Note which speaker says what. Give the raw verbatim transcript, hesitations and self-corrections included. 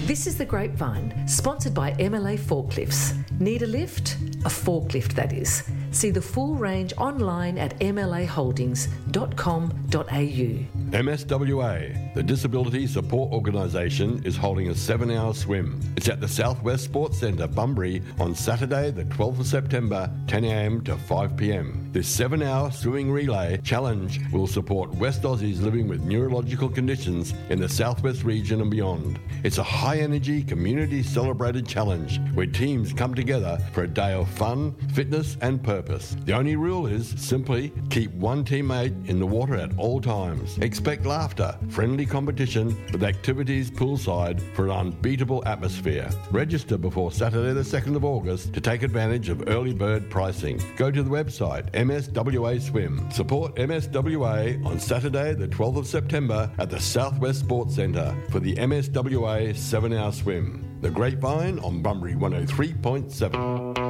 Speaker 1: This is The Grapevine, sponsored by M L A Forklifts. Need a lift? A forklift, that is. See the full range online at m l a holdings dot com dot a u.
Speaker 2: M S W A, the Disability Support Organisation, is holding a seven-hour swim. It's at the Southwest Sports Centre, Bunbury, on Saturday the twelfth of September, ten a m to five p m. This seven-hour swimming relay challenge will support West Aussies living with neurological conditions in the Southwest region and beyond. It's a high-energy, community-celebrated challenge where teams come together for a day of fun, fitness and purpose. The only rule is simply keep one teammate in the water at all times. Expect laughter, friendly competition with activities poolside for an unbeatable atmosphere. Register before Saturday the second of August to take advantage of early bird pricing. Go to the website M S W A Swim. Support M S W A on Saturday the twelfth of September at the Southwest Sports Centre for the M S W A seven-hour swim. The Grapevine on Bunbury one oh three point seven.